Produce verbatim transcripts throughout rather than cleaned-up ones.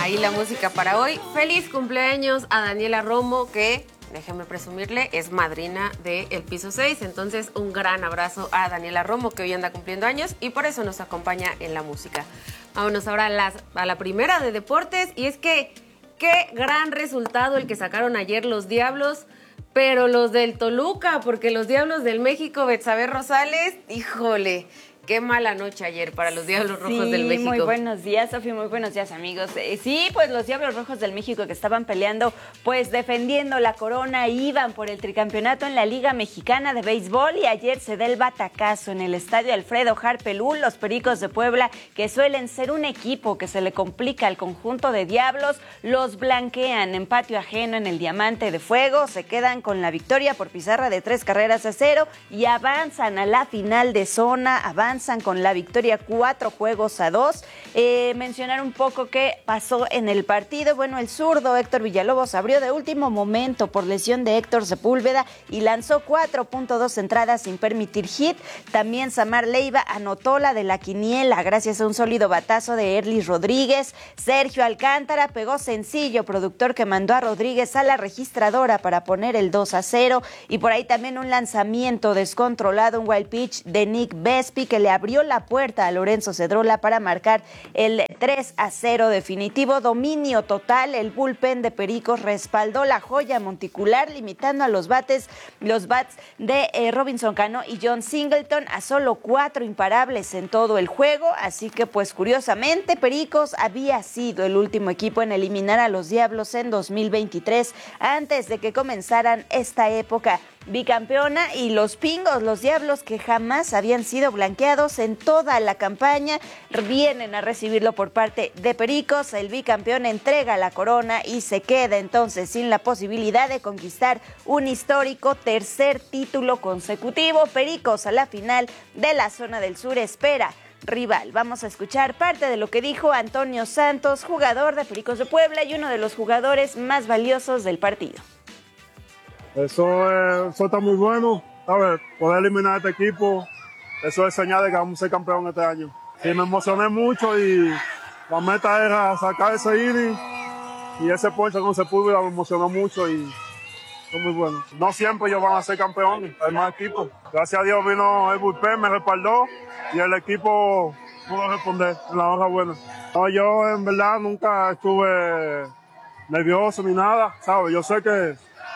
Ahí la música para hoy. Feliz cumpleaños a Daniela Romo, que, déjenme presumirle, es madrina de El Piso seis. Entonces, un gran abrazo a Daniela Romo, que hoy anda cumpliendo años y por eso nos acompaña en la música. Vámonos ahora a, las, a la primera de deportes. Y es que, qué gran resultado el que sacaron ayer los Diablos, pero los del Toluca, porque los Diablos del México, Betsabe Rosales, híjole... Qué mala noche ayer para los Diablos Rojos sí, del México. Muy buenos días, Sofi, muy buenos días, amigos. Eh, sí, pues los Diablos Rojos del México que estaban peleando, pues defendiendo la corona, iban por el tricampeonato en la Liga Mexicana de Béisbol y ayer se da el batacazo en el estadio Alfredo Harpelú. Los Pericos de Puebla, que suelen ser un equipo que se le complica al conjunto de Diablos, los blanquean en patio ajeno en el Diamante de Fuego, se quedan con la victoria por pizarra de tres carreras a cero y avanzan a la final de zona, avanzan con la victoria cuatro juegos a dos. Eh, mencionar un poco qué pasó en el partido. Bueno, el zurdo Héctor Villalobos abrió de último momento por lesión de Héctor Sepúlveda y lanzó cuatro punto dos entradas sin permitir hit. También Samar Leiva anotó la de la quiniela gracias a un sólido batazo de Erlis Rodríguez. Sergio Alcántara pegó sencillo, productor que mandó a Rodríguez a la registradora para poner el dos a cero. Y por ahí también un lanzamiento descontrolado, un wild pitch de Nick Vespi que le abrió la puerta a Lorenzo Cedrola para marcar el tres a cero definitivo. Dominio total, el bullpen de Pericos respaldó la joya monticular, limitando a los bates, los bats de eh, Robinson Cano y John Singleton a solo cuatro imparables en todo el juego. Así que, pues curiosamente, Pericos había sido el último equipo en eliminar a los Diablos en dos mil veintitrés, antes de que comenzaran esta época bicampeona, y los Pingos, los Diablos que jamás habían sido blanqueados en toda la campaña, vienen a recibirlo por parte de Pericos. El bicampeón entrega la corona y se queda entonces sin la posibilidad de conquistar un histórico tercer título consecutivo. Pericos a la final de la zona del sur espera rival. Vamos a escuchar parte de lo que dijo Antonio Santos, jugador de Pericos de Puebla y uno de los jugadores más valiosos del partido. Eso, es, eso está muy bueno, ¿sabes? Poder eliminar a este equipo, eso es señal de que vamos a ser campeón este año. Sí, me emocioné mucho y la meta era sacar ese inning y ese ponche con Sepúlveda me emocionó mucho y fue muy bueno. No siempre ellos van a ser campeones, hay más equipos. Gracias a Dios vino el bullpen, me respaldó y el equipo pudo responder en la hora buena. No, yo en verdad nunca estuve nervioso ni nada, ¿sabes? Yo sé que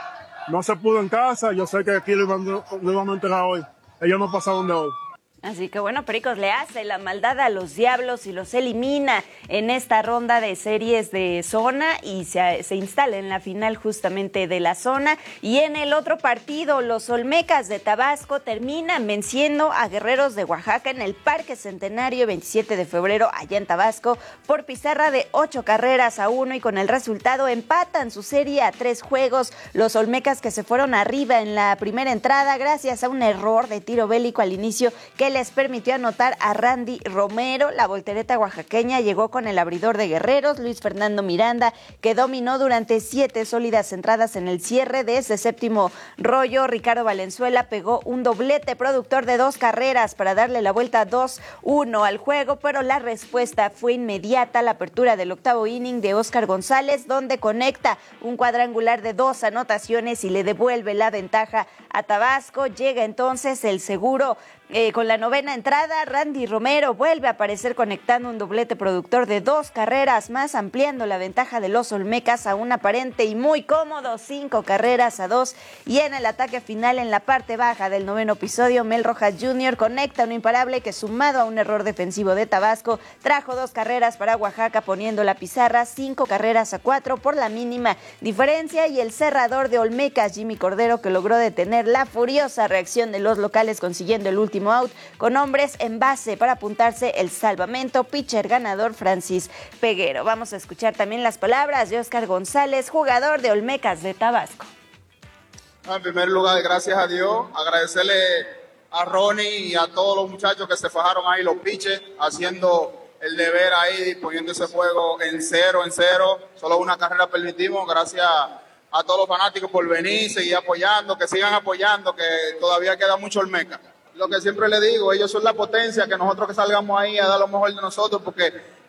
no se pudo en casa, yo sé que aquí lo iban, lo iban a enterrar hoy. Ellos no pasaron de hoy. Así que bueno, Pericos le hace la maldad a los Diablos y los elimina en esta ronda de series de zona y se, se instala en la final justamente de la zona. Y en el otro partido, los Olmecas de Tabasco terminan venciendo a Guerreros de Oaxaca en el Parque Centenario veintisiete de febrero allá en Tabasco por pizarra de ocho carreras a uno, y con el resultado empatan su serie a tres juegos. Los Olmecas que se fueron arriba en la primera entrada gracias a un error de tiro bélico al inicio que les permitió anotar a Randy Romero. La voltereta oaxaqueña llegó con el abridor de Guerreros, Luis Fernando Miranda, que dominó durante siete sólidas entradas en el cierre de ese séptimo rollo. Ricardo Valenzuela pegó un doblete productor de dos carreras para darle la vuelta dos uno al juego, pero la respuesta fue inmediata. La apertura del octavo inning de Óscar González, donde conecta un cuadrangular de dos anotaciones y le devuelve la ventaja a Tabasco. Llega entonces el seguro Eh, con la novena entrada. Randy Romero vuelve a aparecer conectando un doblete productor de dos carreras más, ampliando la ventaja de los Olmecas a un aparente y muy cómodo cinco carreras a dos. Y en el ataque final, en la parte baja del noveno episodio, Mel Rojas junior conecta un imparable que, sumado a un error defensivo de Tabasco, trajo dos carreras para Oaxaca, poniendo la pizarra cinco carreras a cuatro por la mínima diferencia. Y el cerrador de Olmecas, Jimmy Cordero, que logró detener la furiosa reacción de los locales, consiguiendo el último out con hombres en base para apuntarse el salvamento. Pitcher ganador Francis Peguero. Vamos a escuchar también las palabras de Óscar González, jugador de Olmecas de Tabasco. En primer lugar, gracias a Dios, agradecerle a Ronnie y a todos los muchachos que se fajaron ahí, los pitchers, haciendo el deber ahí, poniendo ese juego en cero, en cero. Solo una carrera permitimos. Gracias a todos los fanáticos por venir, seguir apoyando, que sigan apoyando, que todavía queda mucho Olmeca. Lo que siempre le digo, ellos son la potencia, que nosotros que salgamos ahí a dar lo mejor de nosotros, porque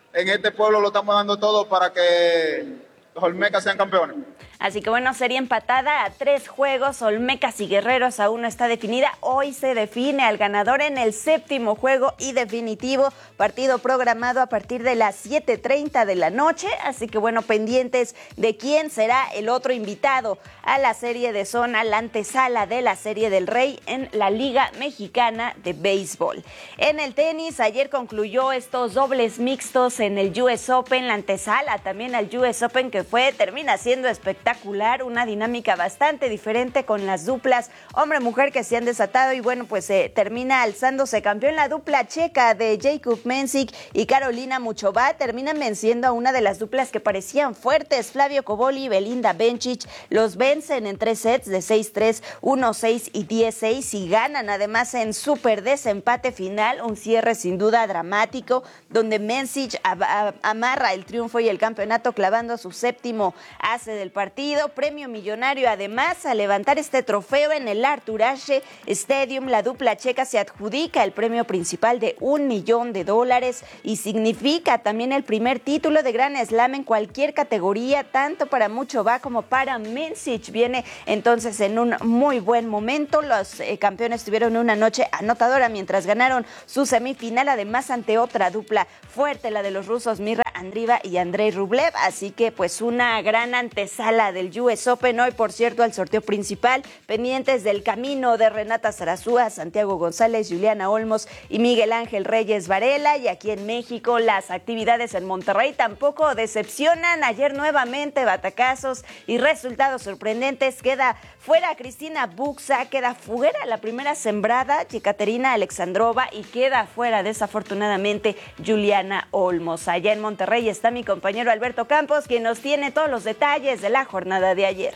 en este pueblo lo estamos dando todo para que los Olmecas sean campeones. Así que bueno, sería empatada a tres juegos, Olmecas y Guerreros aún no está definida. Hoy se define al ganador en el séptimo juego y definitivo, partido programado a partir de las siete treinta de la noche. Así que bueno, pendientes de quién será el otro invitado a la serie de zona, la antesala de la Serie del Rey en la Liga Mexicana de Béisbol. En el tenis, ayer concluyó estos dobles mixtos en el U S Open, la antesala también al U S Open, que fue, termina siendo espectacular. Una dinámica bastante diferente con las duplas hombre-mujer que se han desatado y bueno, pues eh, termina alzándose campeón la dupla checa de Jakub Mensik y Karolina Muchova. Terminan venciendo a una de las duplas que parecían fuertes, Flavio Cobolli y Belinda Bencic. Los vencen en tres sets de seis tres, uno seis y diez seis y ganan además en súper desempate final, un cierre sin duda dramático donde Mensik amarra el triunfo y el campeonato clavando su séptimo ase del partido. Premio millonario además a levantar este trofeo en el Arthur Ashe Stadium. La dupla checa se adjudica el premio principal de un millón de dólares y significa también el primer título de Grand Slam en cualquier categoría, tanto para Muchova como para Mensik. Viene entonces en un muy buen momento. Los eh, campeones tuvieron una noche anotadora mientras ganaron su semifinal, además ante otra dupla fuerte, la de los rusos Mirra Andreeva y Andrei Rublev. Así que pues una gran antesala del U S Open. Hoy, por cierto, al sorteo principal, pendientes del camino de Renata Zarazúa, Santiago González, Juliana Olmos y Miguel Ángel Reyes Varela. Y aquí en México, las actividades en Monterrey tampoco decepcionan. Ayer nuevamente batacazos y resultados sorprendentes. Queda fuera Cristina Buxa, queda fuera la primera sembrada, Yekaterina Alexandrova, y queda fuera desafortunadamente Juliana Olmos. Allá en Monterrey está mi compañero Alberto Campos, quien nos tiene todos los detalles de la jornada de ayer.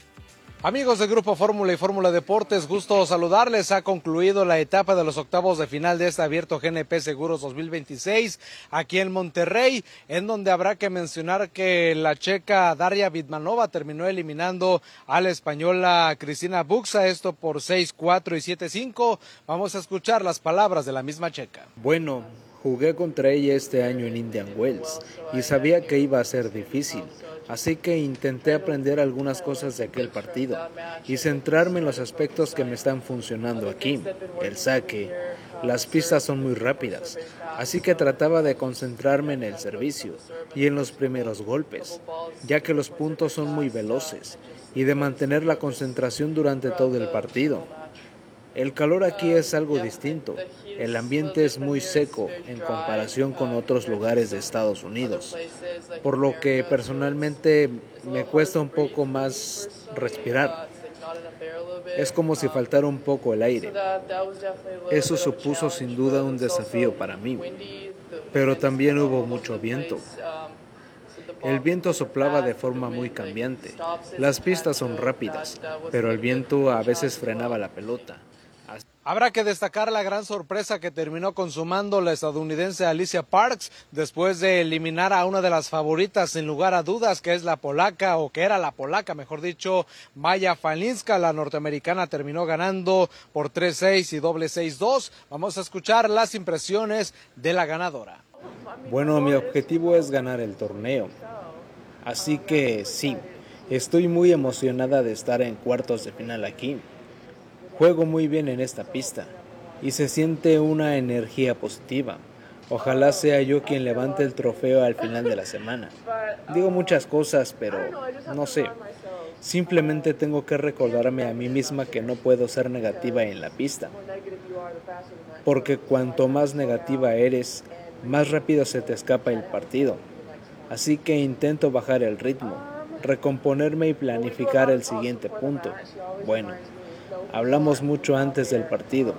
Amigos de Grupo Fórmula y Fórmula Deportes, gusto saludarles. Ha concluido la etapa de los octavos de final de este abierto G N P Seguros dos mil veintiséis aquí en Monterrey, en donde habrá que mencionar que la checa Daria Vidmanova terminó eliminando a la española Cristina Buxa, esto por seis cuatro y siete cinco. Vamos a escuchar las palabras de la misma checa. Bueno, jugué contra ella este año en Indian Wells y sabía que iba a ser difícil. Así que intenté aprender algunas cosas de aquel partido y centrarme en los aspectos que me están funcionando aquí. El saque, las pistas son muy rápidas, así que trataba de concentrarme en el servicio y en los primeros golpes, ya que los puntos son muy veloces, y de mantener la concentración durante todo el partido. El calor aquí es algo distinto. El ambiente es muy seco en comparación con otros lugares de Estados Unidos, por lo que personalmente me cuesta un poco más respirar. Es como si faltara un poco el aire. Eso supuso sin duda un desafío para mí, pero también hubo mucho viento. El viento soplaba de forma muy cambiante. Las pistas son rápidas, pero el viento a veces frenaba la pelota. Habrá que destacar la gran sorpresa que terminó consumando la estadounidense Alicia Parks después de eliminar a una de las favoritas sin lugar a dudas, que es la polaca, o que era la polaca, mejor dicho, Maya Falinska. La norteamericana terminó ganando por tres seis y doble seis dos. Vamos a escuchar las impresiones de la ganadora. Bueno, mi objetivo es ganar el torneo, así que sí, estoy muy emocionada de estar en cuartos de final aquí. Juego muy bien en esta pista y se siente una energía positiva. Ojalá sea yo quien levante el trofeo al final de la semana. Digo muchas cosas, pero no sé. Simplemente tengo que recordarme a mí misma que no puedo ser negativa en la pista. Porque cuanto más negativa eres, más rápido se te escapa el partido. Así que intento bajar el ritmo, recomponerme y planificar el siguiente punto. Bueno, hablamos mucho antes del partido.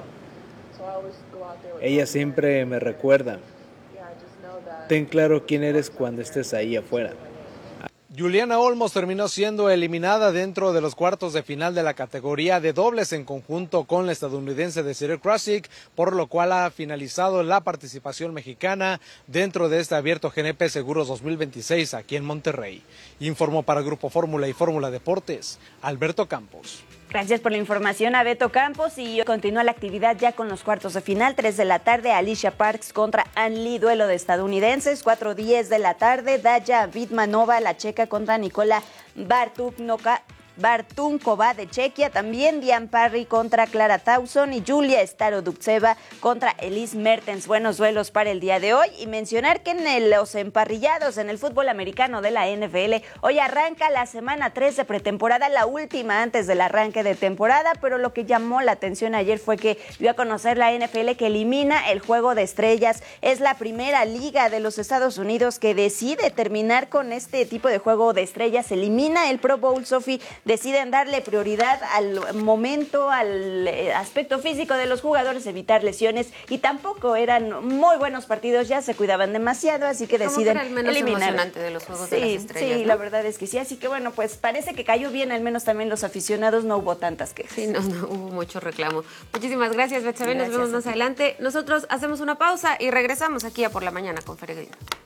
Ella siempre me recuerda: ten claro quién eres cuando estés ahí afuera. Juliana Olmos terminó siendo eliminada dentro de los cuartos de final de la categoría de dobles en conjunto con la estadounidense Desiree Krasick, por lo cual ha finalizado la participación mexicana dentro de este abierto G N P Seguros dos mil veintiséis aquí en Monterrey. Informó para Grupo Fórmula y Fórmula Deportes, Alberto Campos. Gracias por la información a Beto Campos y continúa la actividad ya con los cuartos de final. tres de la tarde, Alicia Parks contra Ann Lee, duelo de estadounidenses. cuatro diez de la tarde, Daya Vidmanova, la checa, contra Nicola Bartuknoka. Bartunkova de Chequia, también Diane Parry contra Clara Tauson y Julia Starodubtseva contra Elise Mertens. Buenos duelos para el día de hoy y mencionar que en el, los emparrillados en el fútbol americano de la N F L hoy arranca la semana tres de pretemporada, la última antes del arranque de temporada, pero lo que llamó la atención ayer fue que dio a conocer la N F L que elimina el juego de estrellas. Es la primera liga de los Estados Unidos que decide terminar con este tipo de juego de estrellas. Elimina el Pro Bowl, Sofi. Deciden darle prioridad al momento, al aspecto físico de los jugadores, evitar lesiones, y tampoco eran muy buenos partidos, ya se cuidaban demasiado, así que deciden Como que era el menos eliminar. emocionante de los juegos sí, de las estrellas, Sí, ¿no? la verdad es que sí, así que bueno, pues parece que cayó bien, al menos también los aficionados, no hubo tantas quejas. Sí, no, no hubo mucho reclamo. Muchísimas gracias, Betsabe, nos Gracias vemos a más ti. adelante. Nosotros hacemos una pausa y regresamos aquí a Por la Mañana con Feregrino.